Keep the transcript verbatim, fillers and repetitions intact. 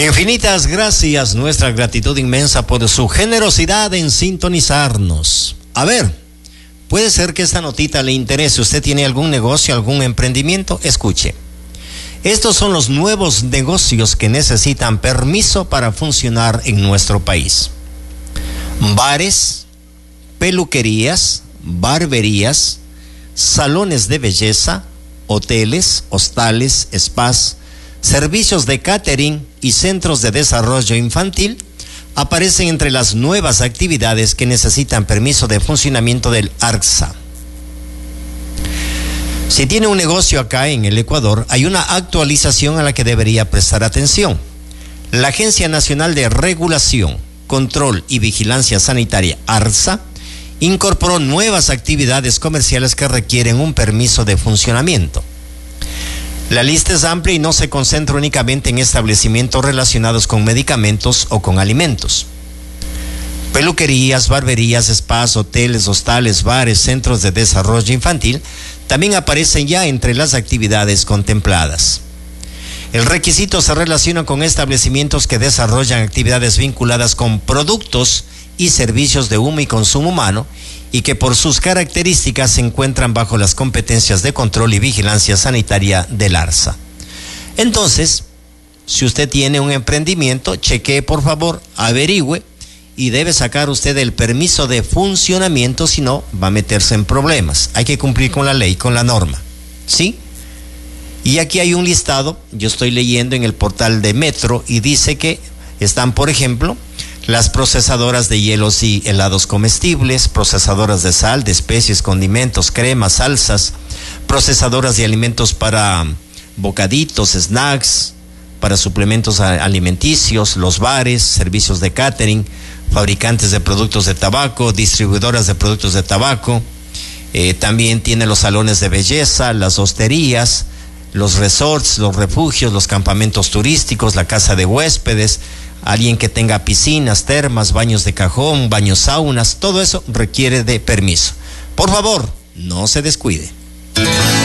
Infinitas gracias, nuestra gratitud inmensa por su generosidad en sintonizarnos. A ver, puede ser que esta notita le interese. ¿Usted tiene algún negocio, algún emprendimiento? Escuche. Estos son los nuevos negocios que necesitan permiso para funcionar en nuestro país. Bares, peluquerías, barberías, salones de belleza, hoteles, hostales, spas, servicios de catering y centros de desarrollo infantil aparecen entre las nuevas actividades que necesitan permiso de funcionamiento del ARCSA. Si tiene un negocio acá en el Ecuador, hay una actualización a la que debería prestar atención. La Agencia Nacional de Regulación, Control y Vigilancia Sanitaria, ARSA, incorporó nuevas actividades comerciales que requieren un permiso de funcionamiento. La lista es amplia y no se concentra únicamente en establecimientos relacionados con medicamentos o con alimentos. Peluquerías, barberías, spas, hoteles, hostales, bares, centros de desarrollo infantil también aparecen ya entre las actividades contempladas. El requisito se relaciona con establecimientos que desarrollan actividades vinculadas con productos y servicios de uso y consumo humano y que por sus características se encuentran bajo las competencias de control y vigilancia sanitaria del ARSA. Entonces, si usted tiene un emprendimiento, chequee por favor, averigüe y debe sacar usted el permiso de funcionamiento, si no va a meterse en problemas. Hay que cumplir con la ley, con la norma, ¿sí? Y aquí hay un listado, yo estoy leyendo en el portal de Metro y dice que están, por ejemplo, las procesadoras de hielos y helados comestibles, procesadoras de sal, de especies, condimentos, cremas, salsas, procesadoras de alimentos para bocaditos, snacks, para suplementos alimenticios, los bares, servicios de catering, fabricantes de productos de tabaco, distribuidoras de productos de tabaco, eh, también tiene los salones de belleza, las hosterías, los resorts, los refugios, los campamentos turísticos, la casa de huéspedes, alguien que tenga piscinas, termas, baños de cajón, baños saunas, todo eso requiere de permiso. Por favor, no se descuide.